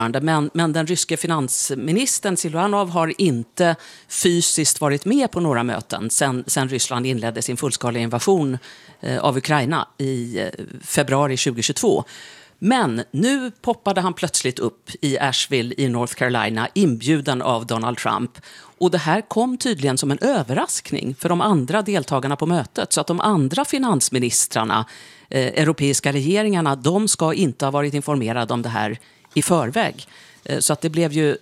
Men den ryske finansministern Siluanov har inte fysiskt varit med på några möten sen Ryssland inledde sin fullskaliga invasion av Ukraina i februari 2022. Men nu poppade han plötsligt upp i Asheville i North Carolina, inbjuden av Donald Trump. Och det här kom tydligen som en överraskning för de andra deltagarna på mötet. Så att de andra finansministrarna, europeiska regeringarna, de ska inte ha varit informerade om det här i förväg. Så att det blev ju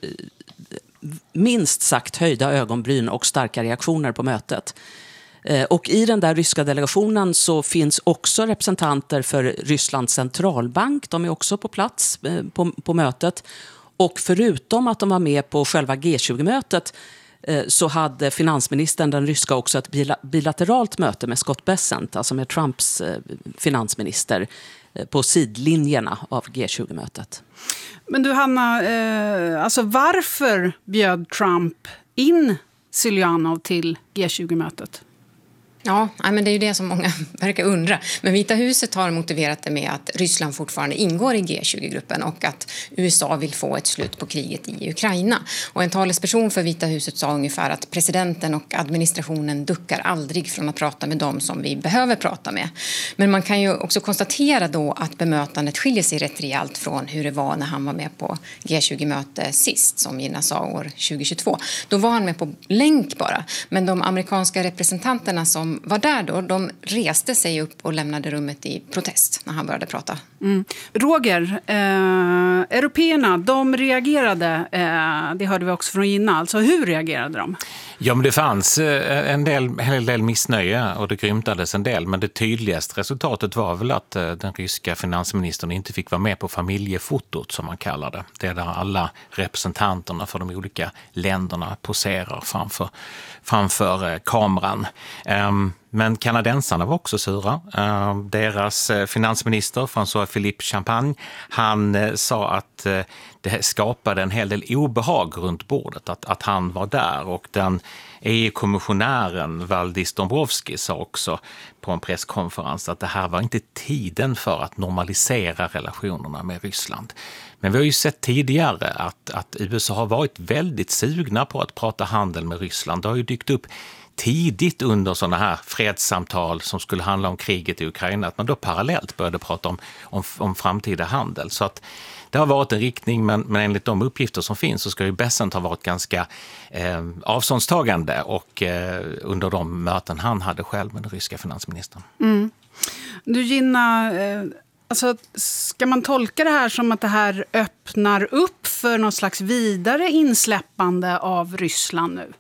minst sagt höjda ögonbryn och starka reaktioner på mötet. Och i den där ryska delegationen så finns också representanter för Rysslands centralbank. De är också på plats på mötet. Och förutom att de var med på själva G20-mötet så hade finansministern, den ryska, också ett bilateralt möte med Scott Bessent, alltså med Trumps finansminister, på sidlinjerna av G20-mötet. Men du Hanna, alltså varför bjöd Trump in Siluanov till G20-mötet? Ja, men det är ju det som många verkar undra. Men Vita huset har motiverat det med att Ryssland fortfarande ingår i G20-gruppen och att USA vill få ett slut på kriget i Ukraina. Och en talesperson för Vita huset sa ungefär att presidenten och administrationen duckar aldrig från att prata med dem som vi behöver prata med. Men man kan ju också konstatera då att bemötandet skiljer sig rätt rejält från hur det var när han var med på G20-möte sist, som Gina sa, år 2022. Då var han med på länk bara, men de amerikanska representanterna som var där då, de reste sig upp och lämnade rummet i protest när han började prata. Roger, européerna, de reagerade, det hörde vi också från Gina, alltså hur reagerade de? Ja, men det fanns en hel del missnöje och det grymtades en del, men det tydligaste resultatet var väl att den ryska finansministern inte fick vara med på familjefotot, som man kallar det. Det är där alla representanterna för de olika länderna poserar framför kameran. Men kanadensarna var också sura. Deras finansminister, François-Philippe Champagne, han sa att det skapade en hel del obehag runt bordet att han var där. Och den EU-kommissionären Valdis Dombrovskis sa också på en presskonferens att det här var inte tiden för att normalisera relationerna med Ryssland. Men vi har ju sett tidigare att USA har varit väldigt sugna på att prata handel med Ryssland. Det har ju dykt upp tidigt under sådana här fredssamtal som skulle handla om kriget i Ukraina, att man då parallellt började prata om framtida handel. Så att det har varit en riktning, men enligt de uppgifter som finns så ska ju Bessent ha varit ganska avståndstagande och under de möten han hade själv med den ryska finansministern. Du Gina, alltså, ska man tolka det här som att det här öppnar upp för någon slags vidare insläppande av Ryssland nu?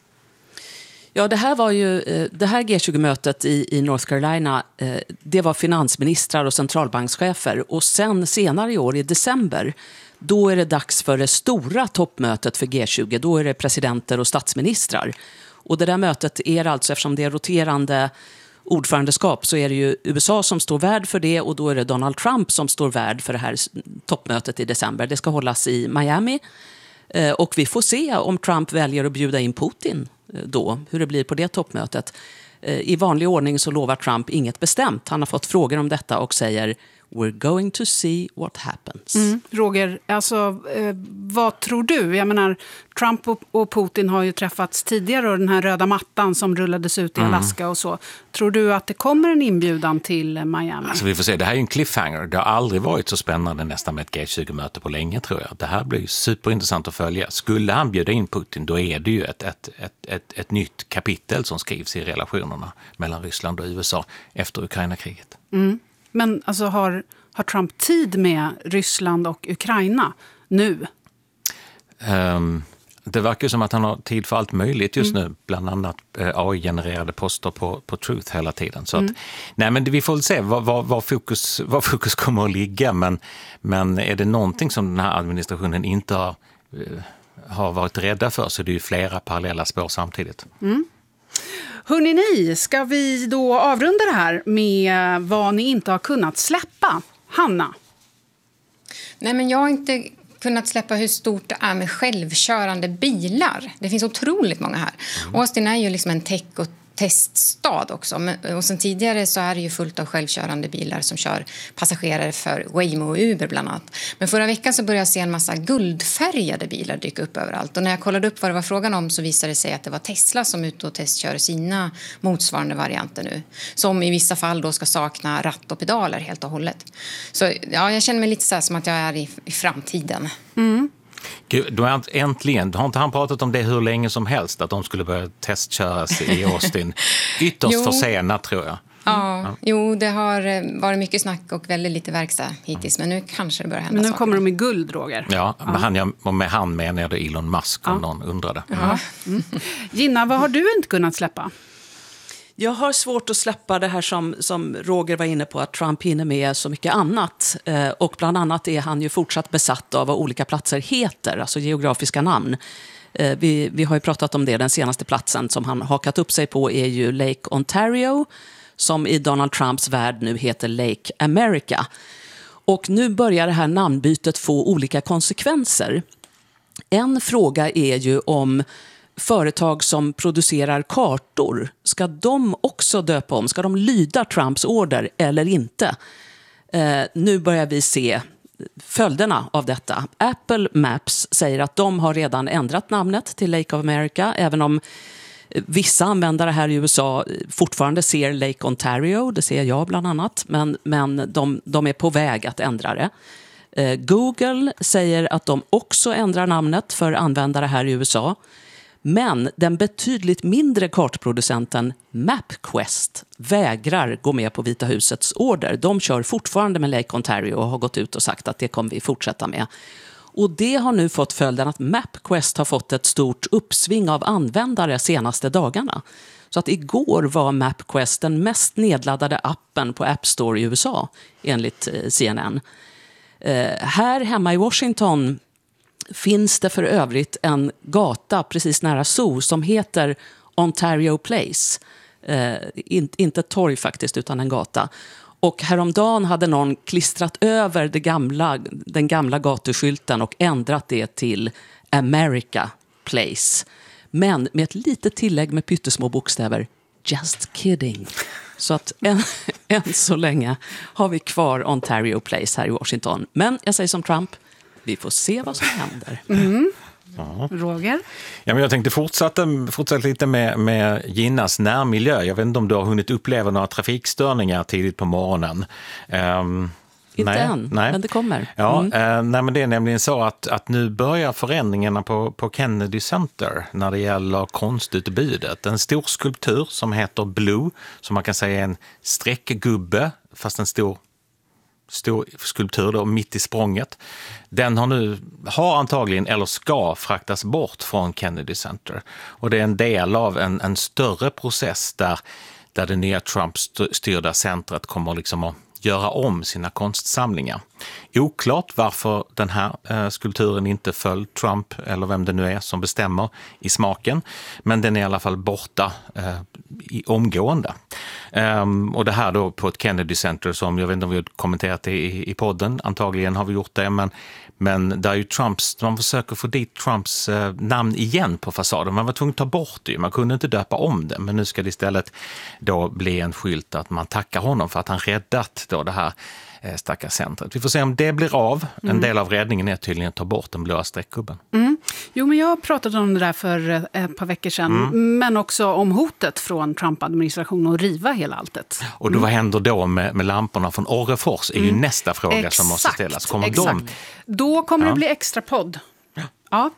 Ja, det här G20-mötet i North Carolina, det var finansministrar och centralbankschefer. Och sen senare i år, i december, då är det dags för det stora toppmötet för G20. Då är det presidenter och statsministrar. Och det där mötet är alltså, eftersom det är roterande ordförandeskap, så är det ju USA som står värd för det, och då är det Donald Trump som står värd för det här toppmötet i december. Det ska hållas i Miami. Och vi får se om Trump väljer att bjuda in Putin då, hur det blir på det toppmötet. I vanlig ordning så lovar Trump inget bestämt. Han har fått frågor om detta och säger "We're going to see what happens". Roger, alltså, vad tror du? Jag menar, Trump och Putin har ju träffats tidigare, och den här röda mattan som rullades ut i Alaska och så. Tror du att det kommer en inbjudan till Miami? Alltså vi får se, det här är ju en cliffhanger. Det har aldrig varit så spännande nästan med ett G20-möte på länge, tror jag. Det här blir ju superintressant att följa. Skulle han bjuda in Putin, då är det ju ett nytt kapitel som skrivs i relationerna mellan Ryssland och USA efter Ukraina-kriget. Men alltså, har Trump tid med Ryssland och Ukraina nu? Det verkar som att han har tid för allt möjligt just nu, bland annat AI-genererade poster på Truth hela tiden. Så att, nej, men vi får väl se var fokus kommer att ligga, men är det någonting som den här administrationen inte har varit rädda för, så det är ju flera parallella spår samtidigt. Hörrni ni, ska vi då avrunda det här med vad ni inte har kunnat släppa? Hanna? Nej, men jag har inte kunnat släppa hur stort det är med självkörande bilar. Det finns otroligt många här. Austin är ju liksom en tech- och teststad också. Och sen tidigare så är det ju fullt av självkörande bilar som kör passagerare för Waymo och Uber bland annat. Men förra veckan så började jag se en massa guldfärgade bilar dyka upp överallt. Och när jag kollade upp vad det var frågan om så visade det sig att det var Tesla som ut och testkör sina motsvarande varianter nu. Som i vissa fall då ska sakna ratt och pedaler helt och hållet. Så ja, jag känner mig lite så här som att jag är i framtiden. Mm. Gud, äntligen, har inte han pratat om det hur länge som helst att de skulle börja testköras i Austin? Ytterst försenat tror jag. Ja, jo, det har varit mycket snack och väldigt lite verkstad hittills, men nu kanske det börjar hända. Men nu saker. kommer de med guld, Roger. Ja, med han menar jag Elon Musk om någon undrade. Ja. Mm. Gina, vad har du inte kunnat släppa? Jag har svårt att släppa det här som Roger var inne på, att Trump hinner med så mycket annat. Och bland annat är han ju fortsatt besatt av vad olika platser heter, alltså geografiska namn. Vi har ju pratat om det, den senaste platsen som han hakat upp sig på är ju Lake Ontario, som i Donald Trumps värld nu heter Lake America. Och nu börjar det här namnbytet få olika konsekvenser. En fråga är ju om företag som producerar kartor, ska de också döpa om? Ska de lyda Trumps order eller inte? Nu börjar vi se följderna av detta. Apple Maps säger att de har redan ändrat namnet till Lake of America, även om vissa användare här i USA fortfarande ser Lake Ontario, det ser jag bland annat, men de är på väg att ändra det. Google säger att de också ändrar namnet för användare här i USA. Men den betydligt mindre kartproducenten MapQuest vägrar gå med på Vita husets order. De kör fortfarande med Lake Ontario och har gått ut och sagt att det kommer vi fortsätta med. Och det har nu fått följden att MapQuest har fått ett stort uppsving av användare senaste dagarna. Så att igår var MapQuest den mest nedladdade appen på App Store i USA, enligt CNN. Här hemma i Washington finns det för övrigt en gata precis nära Zoo som heter Ontario Place. Inte ett torg faktiskt, utan en gata. Och häromdagen hade någon klistrat över den gamla gatuskylten och ändrat det till America Place. Men med ett litet tillägg med pyttesmå bokstäver. Just kidding. Så att än så länge har vi kvar Ontario Place här i Washington. Men jag säger som Trump, vi får se vad som händer. Mm. Roger? Ja, men jag tänkte fortsätta lite med Ginnas närmiljö. Jag vet inte om du har hunnit uppleva några trafikstörningar tidigt på morgonen. Inte än, men det kommer. Ja, nej, men det är nämligen så att nu börjar förändringarna på Kennedy Center när det gäller konstutbudet. En stor skulptur som heter Blue, som man kan säga är en streckgubbe, fast en stor skulptur då, mitt i språnget. Den har antagligen eller ska fraktas bort från Kennedy Center. Och det är en del av en större process där det nya Trump-styrda centret kommer liksom att göra om sina konstsamlingar. Oklart varför den här skulpturen inte föll Trump eller vem det nu är som bestämmer i smaken, men den är i alla fall borta i omgående. Och det här då på ett Kennedy Center som, jag vet inte om vi har kommenterat det i podden, antagligen har vi gjort det, men där är ju man försöker få dit Trumps namn igen på fasaden. Man var tvungen att ta bort det, man kunde inte döpa om det, men nu ska det istället då bli en skylt att man tackar honom för att han räddat då det här stackars centret. Vi får se om det blir av. En del av räddningen är tydligen att ta bort den blåa streckgubben. Mm. Jo, men jag pratade om det där för ett par veckor sedan. Men också om hotet från Trump-administrationen att riva hela alltet. Och då, vad händer då med lamporna från Orrefors är ju nästa fråga som måste ställas. Då kommer det bli extra podd. Ja.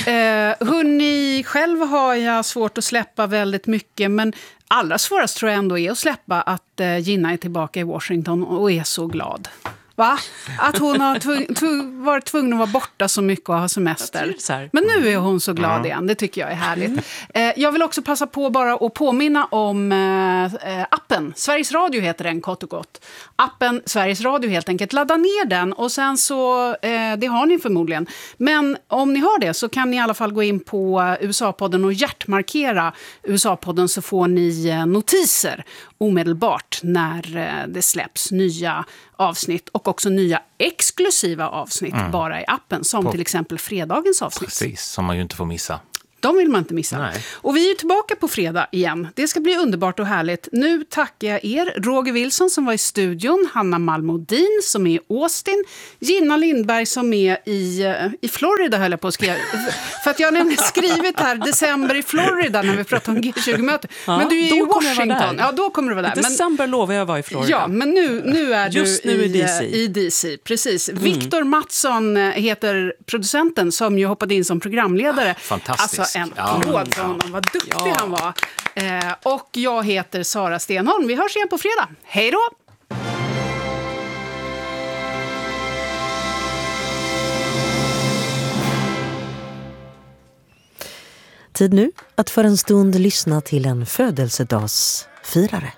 Hörrni, själv har jag svårt att släppa väldigt mycket, men allra svårast tror jag ändå är att släppa att Gina är tillbaka i Washington och är så glad. Va? Att hon har varit tvungen att vara borta så mycket och ha semester. Men nu är hon så glad igen, det tycker jag är härligt. Jag vill också passa på bara att påminna om appen. Sveriges Radio heter den, kort och gott. Appen Sveriges Radio helt enkelt. Ladda ner den och sen så, det har ni förmodligen. Men om ni har det så kan ni i alla fall gå in på USA-podden och hjärtmarkera USA-podden, så får ni notiser omedelbart när det släpps nya avsnitt och också nya exklusiva avsnitt bara i appen, som till exempel fredagens avsnitt. Precis, som man ju inte får missa. De vill man inte missa. Nej. Och vi är tillbaka på fredag igen. Det ska bli underbart och härligt. Nu tackar jag er. Roger Wilson som var i studion. Hanna Malmodin som är i Austin. Gina Lindberg som är i Florida höll jag på att skriva. För att jag har nämligen skrivit här december i Florida när vi pratar om G20-möte. Ja, men du är i då kommer jag vara Washington. där. Ja, då kommer du vara där. December lovar jag vara i Florida. Ja, men nu är Just du nu i DC. Precis. Victor Mattsson heter producenten som ju hoppade in som programledare. Fantastisk. Alltså en applåd för honom. Vad duktig han var. Och jag heter Sara Stenholm. Vi hörs igen på fredag. Hej då! Tid nu att för en stund lyssna till en födelsedagsfirare.